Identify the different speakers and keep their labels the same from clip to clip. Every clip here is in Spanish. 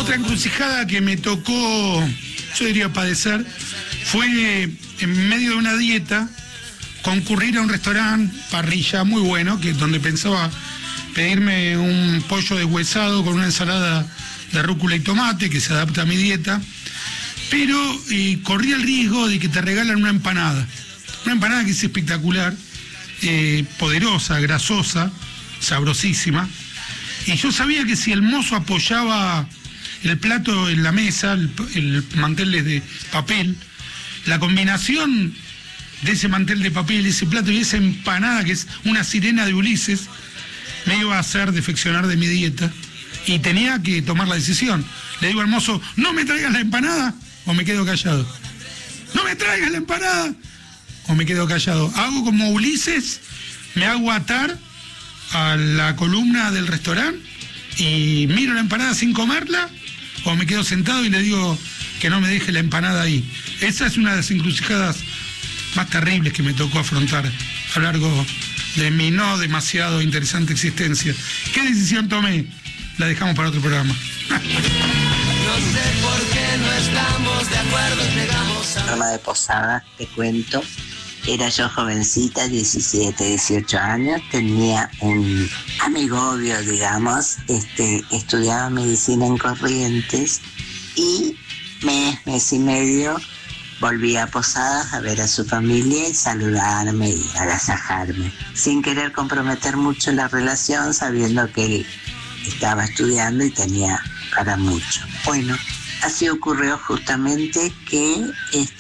Speaker 1: Otra encrucijada que me tocó, yo diría padecer, fue en medio de una dieta, concurrir a un restaurante, parrilla muy bueno, que donde pensaba pedirme un pollo deshuesado con una ensalada de rúcula y tomate, que se adapta a mi dieta, pero corría el riesgo de que te regalan una empanada que es espectacular, poderosa, grasosa, sabrosísima, y yo sabía que si el mozo apoyaba el plato en la mesa, el mantel de papel, la combinación de ese mantel de papel, ese plato y esa empanada, que es una sirena de Ulises, me iba a hacer defeccionar de mi dieta, y tenía que tomar la decisión. Le digo al mozo, no me traigas la empanada, o me quedo callado. No me traigas la empanada, o me quedo callado. Hago como Ulises, me hago atar a la columna del restaurante y miro la empanada sin comerla, o me quedo sentado y le digo que no me deje la empanada ahí. Esa es una de las encrucijadas más terribles que me tocó afrontar a lo largo de mi no demasiado interesante existencia. ¿Qué decisión tomé? La dejamos para otro programa.
Speaker 2: No sé por qué no estamos de acuerdo, llegamos a...
Speaker 3: Programa de posada, te cuento. Era yo jovencita, 17, 18 años, tenía un amigo obvio, digamos, estudiaba medicina en Corrientes y mes y medio volvía a Posadas a ver a su familia y saludarme y agasajarme, sin querer comprometer mucho la relación, sabiendo que él estaba estudiando y tenía para mucho. Bueno, así ocurrió justamente que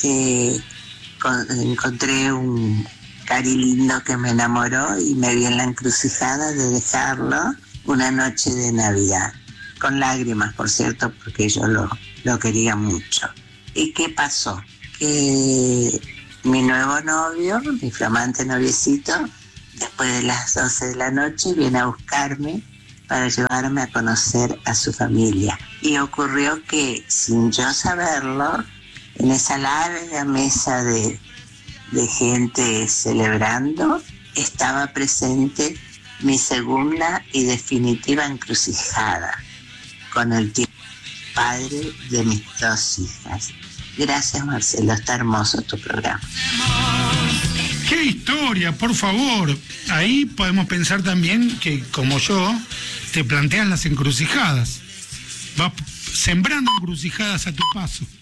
Speaker 3: encontré un cari lindo que me enamoró y me vi en la encrucijada de dejarlo una noche de Navidad, con lágrimas, por cierto, porque yo lo quería mucho. ¿Y qué pasó? Que mi nuevo novio, mi flamante noviecito, después de las 12 de la noche viene a buscarme para llevarme a conocer a su familia. Y ocurrió que, sin yo saberlo, en esa larga mesa de gente celebrando, estaba presente mi segunda y definitiva encrucijada con el padre de mis 2 hijas. Gracias, Marcelo, está hermoso tu programa.
Speaker 1: ¡Qué historia, por favor! Ahí podemos pensar también que, como yo, te planteas las encrucijadas. Vas sembrando encrucijadas a tu paso.